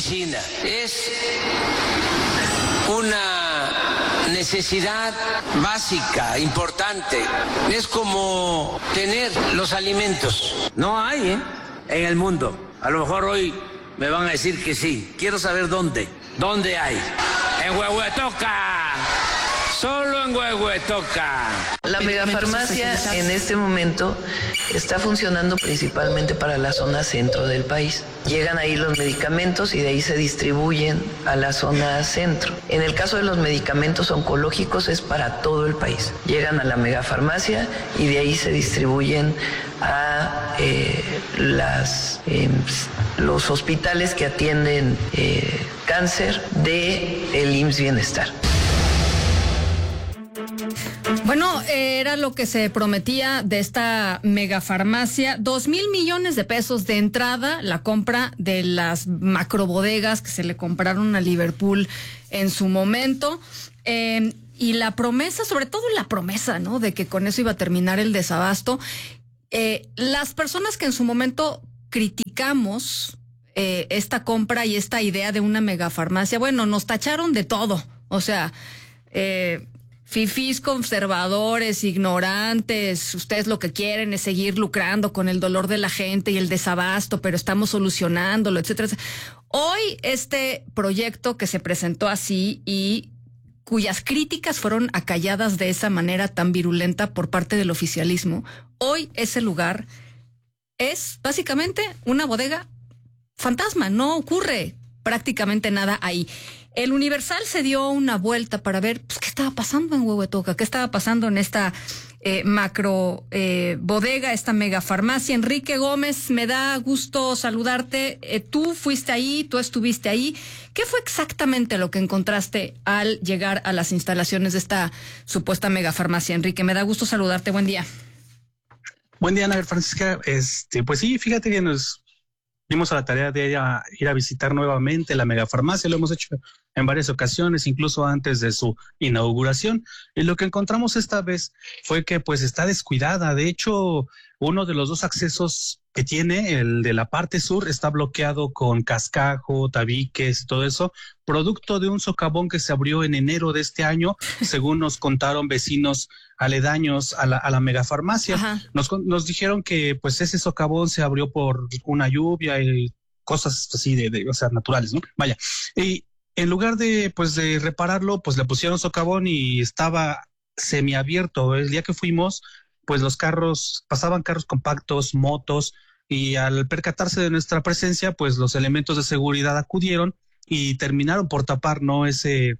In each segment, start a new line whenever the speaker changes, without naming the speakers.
medicina. Es una necesidad básica, importante. Es como tener los alimentos. No hay en el mundo. A lo mejor hoy me van a decir que sí. Quiero saber dónde. ¿Dónde hay? En Huehuetoca. Solo en Huehuetoca.
La megafarmacia en este momento está funcionando principalmente para la zona centro del país. Llegan ahí los medicamentos y de ahí se distribuyen a la zona centro. En el caso de los medicamentos oncológicos es para todo el país. Llegan a la megafarmacia y de ahí se distribuyen a los hospitales que atienden cáncer del IMSS Bienestar.
Bueno, era lo que se prometía de esta megafarmacia, 2,000 millones de pesos de entrada, la compra de las macrobodegas que se le compraron a Liverpool en su momento, y la promesa, sobre todo la promesa, ¿no?, de que con eso iba a terminar el desabasto. Las personas que en su momento criticamos esta compra y esta idea de una megafarmacia, bueno, nos tacharon de todo, o sea, fifís conservadores, ignorantes, ustedes lo que quieren es seguir lucrando con el dolor de la gente y el desabasto, pero estamos solucionándolo, etcétera, etcétera. Hoy este proyecto que se presentó así y cuyas críticas fueron acalladas de esa manera tan virulenta por parte del oficialismo, hoy ese lugar es básicamente una bodega fantasma, no ocurre prácticamente nada ahí. El Universal se dio una vuelta para ver qué estaba pasando en Huehuetoca, qué estaba pasando en esta macro bodega, esta megafarmacia. Enrique Gómez, me da gusto saludarte. Tú fuiste ahí, tú estuviste ahí. ¿Qué fue exactamente lo que encontraste al llegar a las instalaciones de esta supuesta megafarmacia? Enrique, me da gusto saludarte. Buen día.
Buen día, Ana Francisca. Pues sí, fíjate que nos dimos a la tarea de ir a visitar nuevamente la megafarmacia. Lo hemos hecho en varias ocasiones, incluso antes de su inauguración. Y lo que encontramos esta vez fue que pues está descuidada. De hecho, uno de los dos accesos que tiene, el de la parte sur, está bloqueado con cascajo, tabiques y todo eso, producto de un socavón que se abrió en enero de este año, según nos contaron vecinos aledaños a la megafarmacia. Nos dijeron que pues ese socavón se abrió por una lluvia y cosas así o sea, naturales, ¿no? Vaya. Y en lugar de repararlo, pues le pusieron socavón y estaba semiabierto. El día que fuimos, pues pasaban carros compactos, motos, y al percatarse de nuestra presencia, pues los elementos de seguridad acudieron y terminaron por tapar, ¿no?, ese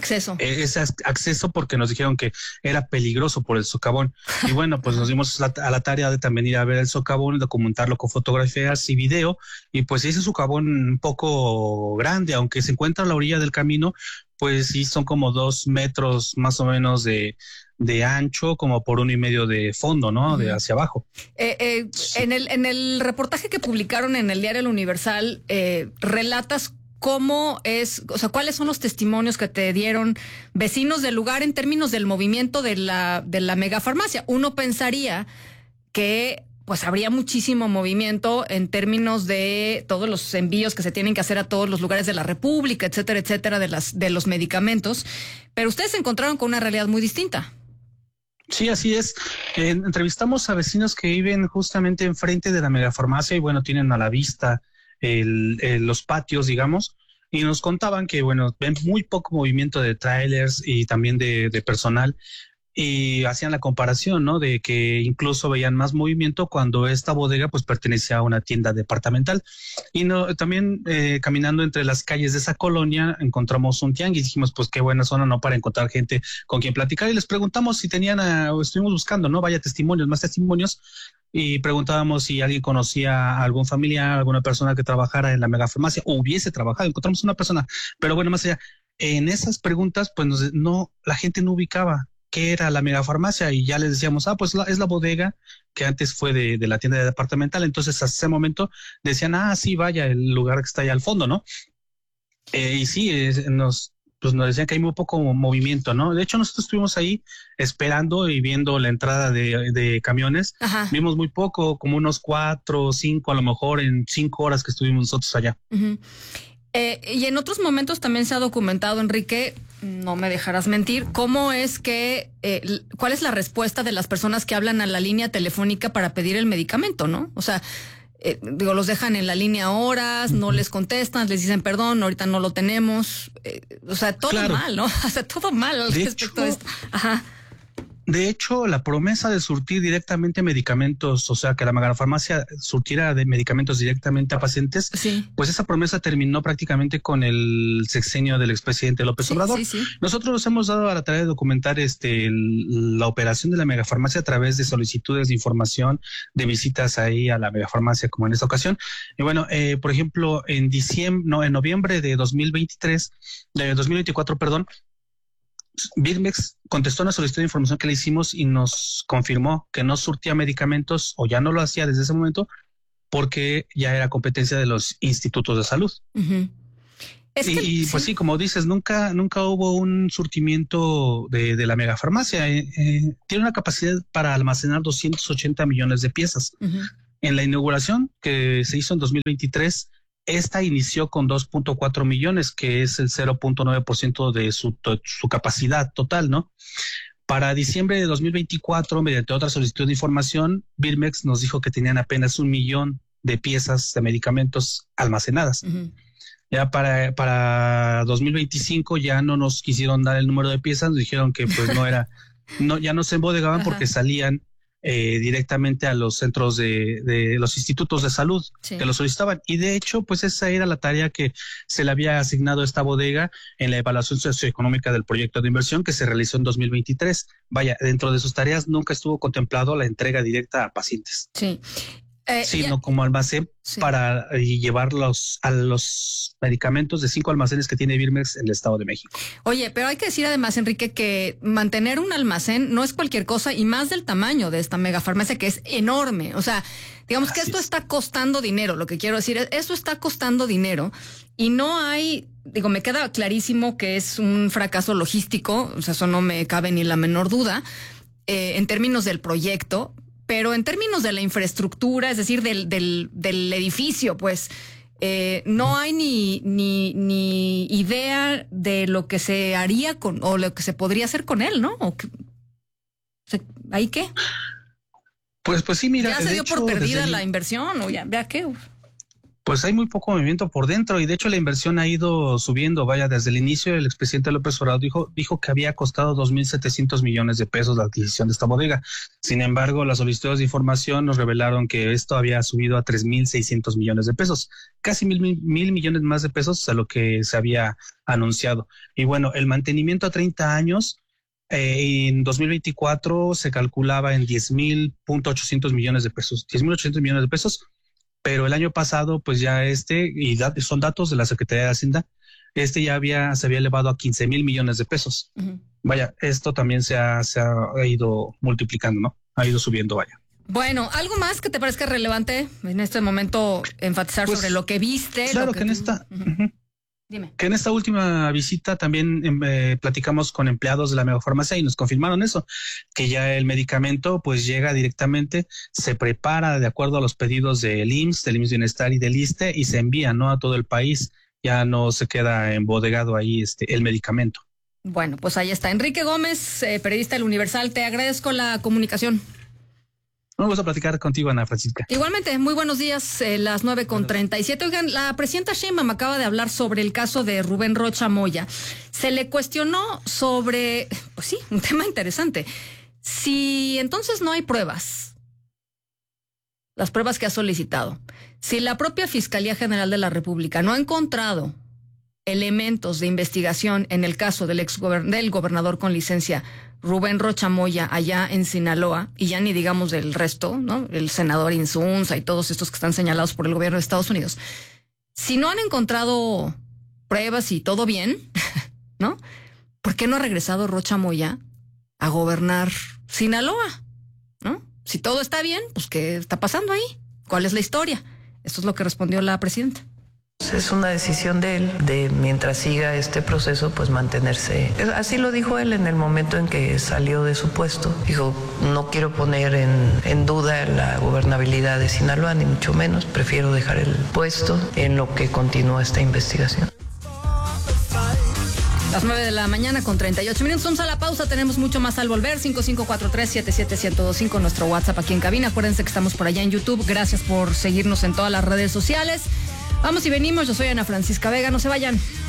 acceso, porque nos dijeron que era peligroso por el socavón. Y bueno, pues nos dimos a la tarea de también ir a ver el socavón, documentarlo con fotografías y video, y pues ese socavón un poco grande, aunque se encuentra a la orilla del camino, pues sí son como 2 metros más o menos de ancho, como por 1.5 metros de fondo, ¿no? De hacia abajo.
En el reportaje que publicaron en el diario El Universal, relatas cómo es, o sea, cuáles son los testimonios que te dieron vecinos del lugar en términos del movimiento de la megafarmacia. Uno pensaría que pues habría muchísimo movimiento en términos de todos los envíos que se tienen que hacer a todos los lugares de la República, etcétera, etcétera, de los medicamentos, pero ustedes se encontraron con una realidad muy distinta.
Sí, así es. Entrevistamos a vecinos que viven justamente enfrente de la megafarmacia y bueno, tienen a la vista los patios, digamos, y nos contaban que bueno, ven muy poco movimiento de trailers y también de personal, y hacían la comparación, ¿no?, de que incluso veían más movimiento cuando esta bodega pues pertenecía a una tienda departamental. Y también caminando entre las calles de esa colonia encontramos un tianguis. Dijimos pues qué buena zona, ¿no?, para encontrar gente con quien platicar, y les preguntamos si tenían, estuvimos buscando, ¿no?, más testimonios, y preguntábamos si alguien conocía a algún familiar, alguna persona que trabajara en la megafarmacia o hubiese trabajado. Encontramos una persona, pero bueno, más allá, en esas preguntas pues la gente no ubicaba qué era la megafarmacia, y ya les decíamos, pues es la bodega que antes fue de la tienda departamental. Entonces, hasta ese momento decían, sí, vaya, el lugar que está allá al fondo, ¿no? Y sí, nos decían que hay muy poco movimiento, ¿no? De hecho, nosotros estuvimos ahí esperando y viendo la entrada de camiones. Ajá. Vimos muy poco, como unos 4 o 5, a lo mejor en 5 horas que estuvimos nosotros allá.
Uh-huh. Y en otros momentos también se ha documentado, Enrique, no me dejarás mentir, cómo es que, cuál es la respuesta de las personas que hablan a la línea telefónica para pedir el medicamento, ¿no? O sea, los dejan en la línea horas, no les contestan, les dicen perdón, ahorita no lo tenemos. O sea, todo mal, ¿no? O sea, todo mal al respecto de esto. Ajá.
De hecho, la promesa de surtir directamente medicamentos, o sea, que la megafarmacia surtiera de medicamentos directamente a pacientes, sí, pues esa promesa terminó prácticamente con el sexenio del expresidente López Obrador. Sí, sí. Nosotros nos hemos dado a la tarea de documentar la operación de la megafarmacia a través de solicitudes de información, de visitas ahí a la megafarmacia, como en esta ocasión. Y bueno, por ejemplo, en noviembre de 2024, Birmex contestó una solicitud de información que le hicimos y nos confirmó que no surtía medicamentos, o ya no lo hacía desde ese momento, porque ya era competencia de los institutos de salud. Uh-huh. Pues sí, como dices, nunca hubo un surtimiento de la megafarmacia. Tiene una capacidad para almacenar 280 millones de piezas. Uh-huh. En la inauguración que se hizo en 2023, esta inició con 2.4 millones, que es el 0.9% de su capacidad total, ¿no? Para diciembre de 2024, mediante otra solicitud de información, Birmex nos dijo que tenían apenas 1 millón de piezas de medicamentos almacenadas. Uh-huh. Ya para 2025 ya no nos quisieron dar el número de piezas, nos dijeron que pues ya no se embodegaban porque salían directamente a los centros de los institutos de salud, sí, que lo solicitaban. Y de hecho, pues esa era la tarea que se le había asignado a esta bodega en la evaluación socioeconómica del proyecto de inversión que se realizó en 2023. Vaya, dentro de sus tareas nunca estuvo contemplado la entrega directa a pacientes.
Sí.
Sino como almacén, sí, para llevarlos a los medicamentos de 5 almacenes que tiene Birmex en el Estado de México.
Oye, pero hay que decir además, Enrique, que mantener un almacén no es cualquier cosa, y más del tamaño de esta megafarmacia, que es enorme. O sea, digamos que esto está costando dinero. Lo que quiero decir es, esto está costando dinero y no hay, me queda clarísimo que es un fracaso logístico. O sea, eso no me cabe ni la menor duda, en términos del proyecto. Pero en términos de la infraestructura, es decir, del edificio, pues no hay ni idea de lo que se haría o lo que se podría hacer con él, ¿no? ¿Ahí qué?
Pues sí, mira.
Ya se dio por perdida la inversión, o ya, vea qué.
Pues hay muy poco movimiento por dentro, y de hecho la inversión ha ido subiendo. Vaya, desde el inicio el expresidente López Obrador dijo que había costado 2.700 millones de pesos la adquisición de esta bodega. Sin embargo, las solicitudes de información nos revelaron que esto había subido a 3.600 millones de pesos, casi mil millones más de pesos a lo que se había anunciado. Y bueno, el mantenimiento a 30 años, en 2024 se calculaba en 10.800 millones de pesos, 10.800 millones de pesos. Pero el año pasado, pues ya y son datos de la Secretaría de Hacienda, ya se había elevado a 15.000 millones de pesos. Uh-huh. Vaya, esto también se ha ido multiplicando, ¿no? Ha ido subiendo, vaya.
Bueno, ¿algo más que te parezca relevante en este momento enfatizar sobre lo que viste?
Claro, que en esta... Uh-huh. Dime. Que en esta última visita también platicamos con empleados de la megafarmacia y nos confirmaron eso, que ya el medicamento pues llega directamente, se prepara de acuerdo a los pedidos del IMSS Bienestar y del ISSSTE, y se envía, ¿no?, a todo el país. Ya no se queda embodegado ahí el medicamento.
Bueno, pues ahí está. Enrique Gómez, periodista del Universal, te agradezco la comunicación.
Vamos a platicar contigo, Ana Francisca.
Igualmente, muy buenos días, las 9:37. Oigan, la presidenta Sheinbaum acaba de hablar sobre el caso de Rubén Rocha Moya. Se le cuestionó sobre, pues sí, un tema interesante. Si entonces no hay pruebas, las pruebas que ha solicitado, si la propia Fiscalía General de la República no ha encontrado elementos de investigación en el caso del gobernador con licencia Rubén Rocha Moya allá en Sinaloa, y ya ni digamos del resto, ¿no?, el senador Insunza y todos estos que están señalados por el gobierno de Estados Unidos. Si no han encontrado pruebas y todo bien, ¿no?, ¿por qué no ha regresado Rocha Moya a gobernar Sinaloa? ¿No? Si todo está bien, pues ¿qué está pasando ahí? ¿Cuál es la historia? Esto es lo que respondió la presidenta.
Es una decisión de él, de mientras siga este proceso, pues mantenerse. Así lo dijo él en el momento en que salió de su puesto. Dijo, no quiero poner en duda la gobernabilidad de Sinaloa, ni mucho menos. Prefiero dejar el puesto en lo que continúa esta investigación.
Las 9:38 a.m. Vamos a la pausa, tenemos mucho más al volver. 5543-77125, nuestro WhatsApp aquí en cabina. Acuérdense que estamos por allá en YouTube. Gracias por seguirnos en todas las redes sociales. Vamos y venimos, yo soy Ana Francisca Vega, no se vayan.